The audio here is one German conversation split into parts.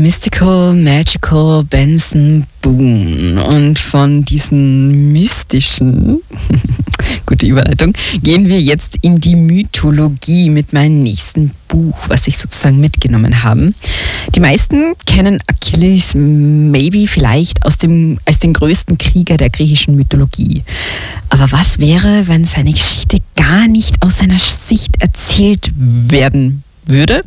Mystical, Magical Benson Boone. Und von diesen mystischen, gute Überleitung, gehen wir jetzt in die Mythologie mit meinem nächsten Buch, was ich sozusagen mitgenommen habe. Die meisten kennen Achilles vielleicht als den größten Krieger der griechischen Mythologie. Aber was wäre, wenn seine Geschichte gar nicht aus seiner Sicht erzählt werden würde?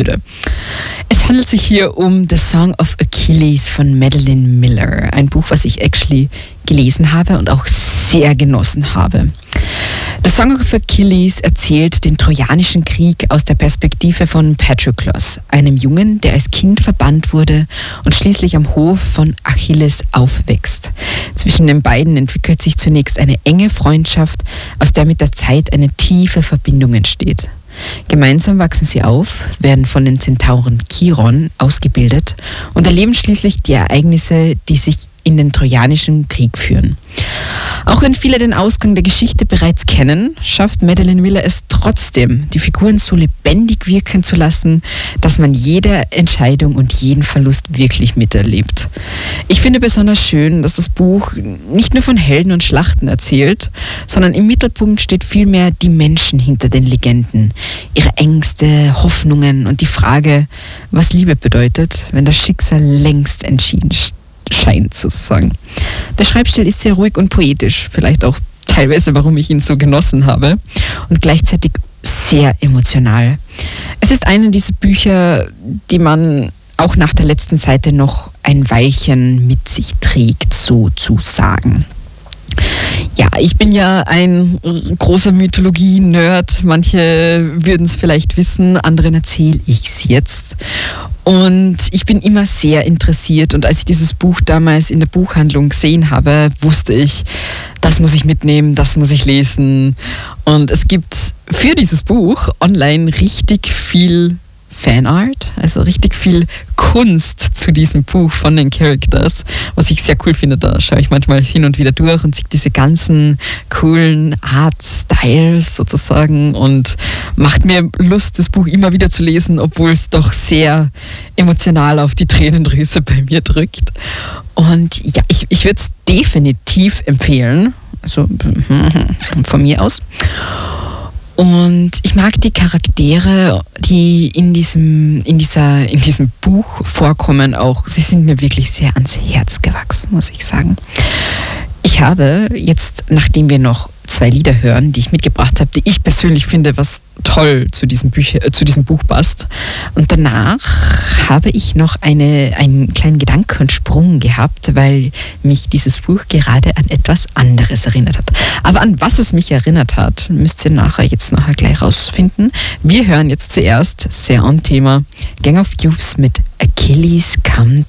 Es handelt sich hier um The Song of Achilles von Madeline Miller. Ein Buch, was ich actually gelesen habe und auch sehr genossen habe. The Song of Achilles erzählt den Trojanischen Krieg aus der Perspektive von Patroklos, einem Jungen, der als Kind verbannt wurde und schließlich am Hof von Achilles aufwächst. Zwischen den beiden entwickelt sich zunächst eine enge Freundschaft, aus der mit der Zeit eine tiefe Verbindung entsteht. Gemeinsam wachsen sie auf, werden von den Zentauren Chiron ausgebildet und erleben schließlich die Ereignisse, die sich in den Trojanischen Krieg führen. Auch wenn viele den Ausgang der Geschichte bereits kennen, schafft Madeline Miller es trotzdem, die Figuren so lebendig wirken zu lassen, dass man jede Entscheidung und jeden Verlust wirklich miterlebt. Ich finde besonders schön, dass das Buch nicht nur von Helden und Schlachten erzählt, sondern im Mittelpunkt steht vielmehr die Menschen hinter den Legenden, ihre Ängste, Hoffnungen und die Frage, was Liebe bedeutet, wenn das Schicksal längst entschieden scheint sozusagen. Der Schreibstil ist sehr ruhig und poetisch, vielleicht auch teilweise, warum ich ihn so genossen habe, und gleichzeitig sehr emotional. Es ist eine dieser Bücher, die man auch nach der letzten Seite noch ein Weilchen mit sich trägt, sozusagen. Ja, ich bin ja ein großer Mythologie-Nerd. Manche würden es vielleicht wissen, anderen erzähle ich es jetzt. Und ich bin immer sehr interessiert. Und als ich dieses Buch damals in der Buchhandlung gesehen habe, wusste ich, das muss ich mitnehmen, das muss ich lesen. Und es gibt für dieses Buch online richtig viel Fanart, also richtig viel Kunst zu diesem Buch von den Characters, was ich sehr cool finde. Da schaue ich manchmal hin und wieder durch und sehe diese ganzen coolen Art-Styles sozusagen und macht mir Lust, das Buch immer wieder zu lesen, obwohl es doch sehr emotional auf die Tränendrüse bei mir drückt. Und ja, ich würde es definitiv empfehlen, also von mir aus. Und ich mag die Charaktere, die in diesem Buch vorkommen, auch. Sie sind mir wirklich sehr ans Herz gewachsen, muss ich sagen. Ich habe jetzt, nachdem wir noch 2 Lieder hören, die ich mitgebracht habe, die ich persönlich finde, was toll zu diesem Buch passt. Und danach habe ich noch einen kleinen Gedankensprung gehabt, weil mich dieses Buch gerade an etwas anderes erinnert hat. Aber an was es mich erinnert hat, müsst ihr nachher gleich rausfinden. Wir hören jetzt zuerst, sehr on Thema, Gang of Youths mit Achilles Come